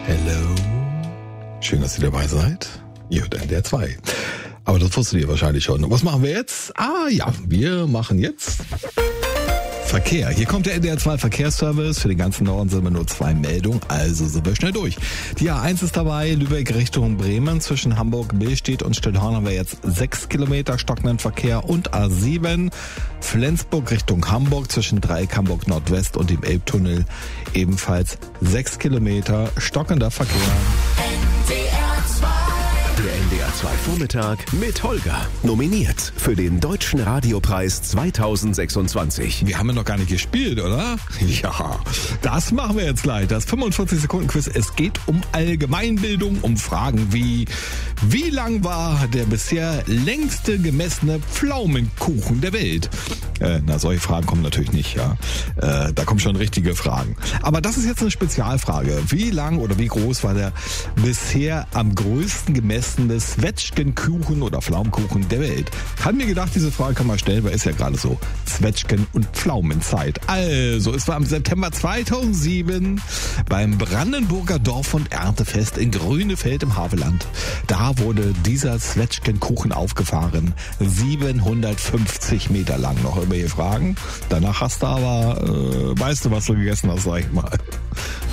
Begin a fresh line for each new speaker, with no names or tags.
Hello. Schön, dass ihr dabei seid. Ihr hört NDR 2. Aber das wusstet ihr wahrscheinlich schon. Und was machen wir jetzt? Wir machen jetzt Verkehr. Hier kommt der NDR 2 Verkehrsservice. Für den ganzen Norden sind wir nur 2 Meldungen, also sind wir schnell durch. Die A1 ist dabei, Lübeck Richtung Bremen. Zwischen Hamburg-Billstedt und Stillhorn haben wir jetzt 6 Kilometer stockenden Verkehr. Und A7 Flensburg Richtung Hamburg zwischen Dreieck Hamburg Nordwest und dem Elbtunnel ebenfalls 6 Kilometer stockender Verkehr.
Der NDR 2 Vormittag mit Holger. Nominiert für den Deutschen Radiopreis 2026.
Wir haben ja noch gar nicht gespielt, oder? Ja, das machen wir jetzt gleich. Das 45-Sekunden-Quiz. Es geht um Allgemeinbildung, um Fragen wie lang war der bisher längste gemessene Pflaumenkuchen der Welt? Solche Fragen kommen natürlich nicht, ja. Da kommen schon richtige Fragen. Aber das ist jetzt eine Spezialfrage. Wie lang oder wie groß war der bisher am größten gemessene Zwetschgenkuchen oder Pflaumenkuchen der Welt? Haben mir gedacht, diese Frage kann man stellen, weil ist ja gerade so Zwetschgen- und Pflaumenzeit. Also, es war im September 2007 beim Brandenburger Dorf- und Erntefest in Grünefeld im Havelland. Da wurde dieser Zwetschgenkuchen aufgefahren. 750 Meter lang. Noch über hier Fragen? Danach hast du aber, weißt du, was du gegessen hast, sag ich mal.